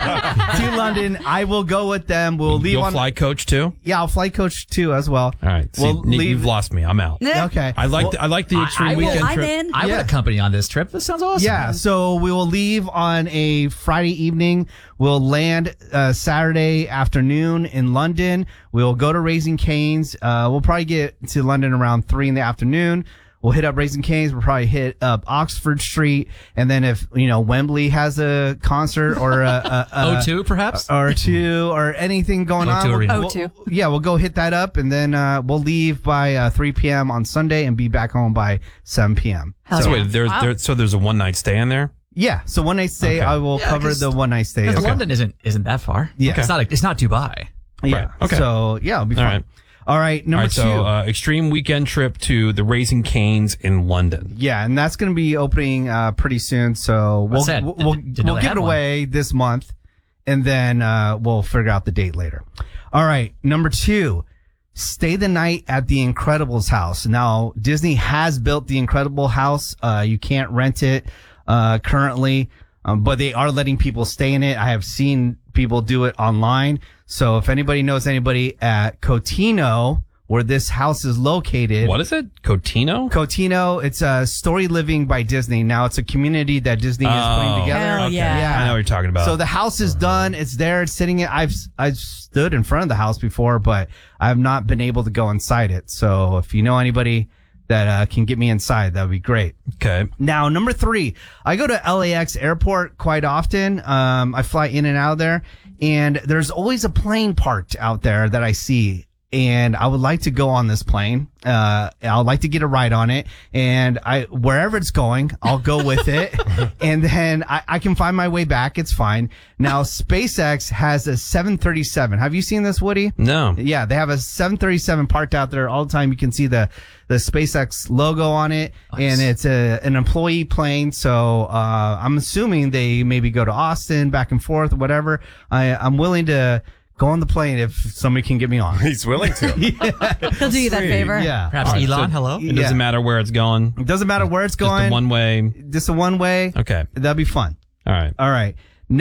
to London. I will go with them. We'll leave You'll on fly coach too? Yeah, I'll fly coach too as well. All right. See, We'll Nick, leave. you've lost me. I'm out. Okay. I like the extreme weekend I'm trip. in. I would accompany on this trip. This sounds awesome. Yeah, so we will leave on a Friday evening. We'll land Saturday afternoon in London. We'll go to Raising Cane's. We'll probably get to London around 3 in the afternoon. We'll hit up Raising Cane's. We'll probably hit up Oxford Street. And then if, Wembley has a concert or O2 perhaps? Or two or anything going on. O2 Arena. We'll go hit that up. And then we'll leave by 3 p.m. on Sunday and be back home by 7 p.m. So wait, there's a one night stay in there? Yeah, so one night stay. I will cover the one night stay. Because London isn't that far. Yeah. It's not Dubai. Yeah. Right. Okay. So it'll be fun. All right. Number 2. So extreme weekend trip to the Raising Cane's in London. Yeah, and that's going to be opening pretty soon. So we'll give it away this month, and then we'll figure out the date later. All right. Number 2. Stay the night at the Incredibles house. Now, Disney has built the Incredible house. You can't rent it currently, but they are letting people stay in it. I have seen people do it online. So if anybody knows anybody at Cotino, where this house is located. What is it? Cotino? Cotino. It's Story Living by Disney. Now it's a community that Disney is putting together. Hell yeah. I know what you're talking about. So the house is done. It's there. It's sitting. I've stood in front of the house before, but I have not been able to go inside it. So if you know anybody that can get me inside, that would be great. Okay. Now, number 3, I go to LAX airport quite often. I fly in and out of there, and there's always a plane parked out there that I see. And I would like to go on this plane. I would like to get a ride on it. And wherever it's going, I'll go with it. And then I can find my way back. It's fine. Now, SpaceX has a 737. Have you seen this, Woody? No. Yeah, they have a 737 parked out there all the time. You can see the SpaceX logo on it. Nice. And it's an employee plane. So, I'm assuming they maybe go to Austin, back and forth, whatever. I'm willing to go on the plane if somebody can get me on. He's willing to. He'll do you that favor. Yeah. Perhaps Elon, hello? It doesn't matter where it's going. It doesn't matter where it's going. Just a one way. Just a one way. Okay. That'd be fun. All right.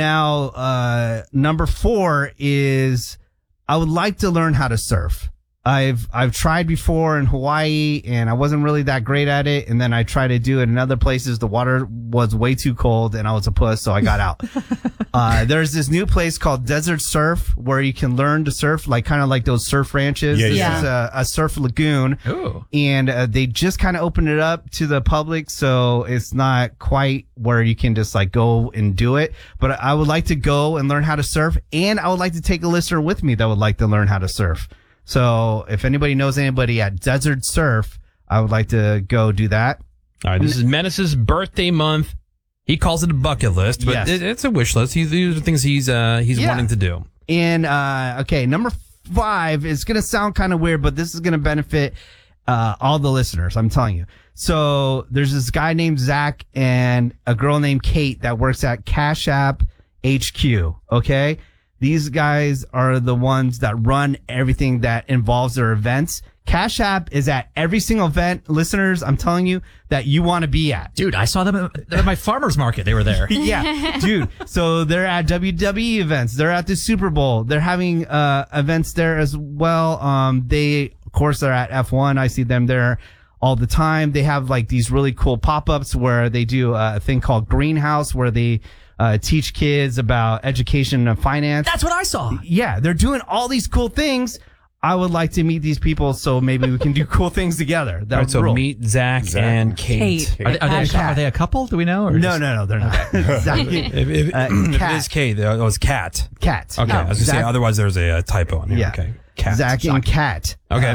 Now, number 4 is I would like to learn how to surf. I've tried before in Hawaii and I wasn't really that great at it. And then I tried to do it in other places. The water was way too cold and I was a puss, so I got out. There's this new place called Desert Surf where you can learn to surf, kind of like those surf ranches. Yeah, this yeah. is a surf lagoon. Ooh. And they just kind of opened it up to the public. So it's not quite where you can just go and do it. But I would like to go and learn how to surf. And I would like to take a listener with me that would like to learn how to surf. So if anybody knows anybody at Desert Surf, I would like to go do that. All right. This is Menace's birthday month. He calls it a bucket list, but Yes. it's a wish list. These are things he's wanting to do. And, okay, number 5 is going to sound kind of weird, but this is going to benefit, all the listeners. I'm telling you. So there's this guy named Zach and a girl named Kate that works at Cash App HQ. Okay. These guys are the ones that run everything that involves their events. Cash App is at every single event, listeners, I'm telling you, that you want to be at. Dude, I saw them at my farmer's market. They were there. Yeah, dude. So they're at WWE events. They're at the Super Bowl. They're having events there as well. They, of course, they're at F1. I see them there all the time. They have these really cool pop-ups where they do a thing called Greenhouse where they teach kids about education and finance. That's what I saw. Yeah, they're doing all these cool things. I would like to meet these people so maybe we can do cool things together. All right, so meet Zach and Kate. Are they a couple? Do we know? Or No, they're not. Zach, If it is Kate, it was Cat. Cat. Okay, I was going to say, Zach- otherwise there's a typo in here. Yeah. Okay. Cat. Zach and Kat. Okay.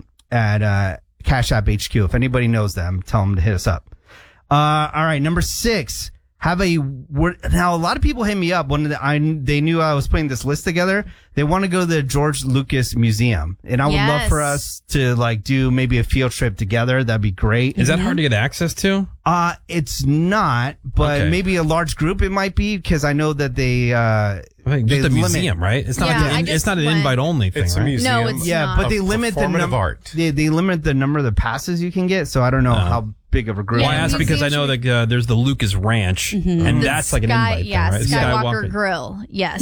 At Cash App HQ. If anybody knows them, tell them to hit us up. All right, number 6. Now a lot of people hit me up when they knew I was putting this list together. They want to go to the George Lucas Museum, and I would love for us to do maybe a field trip together. That'd be great. Is that hard to get access to? It's not, but maybe a large group it might be because I know that they just a museum, right? It's not it's not an invite only thing. It's a right? museum. No, it's Yeah, not. but they limit the number. Art. They limit the number of the passes you can get, so I don't know how big of a group. Well, I asked because I know that there's the Lucas Ranch, and that's like an invite thing, right? Skywalker Grill. Yes.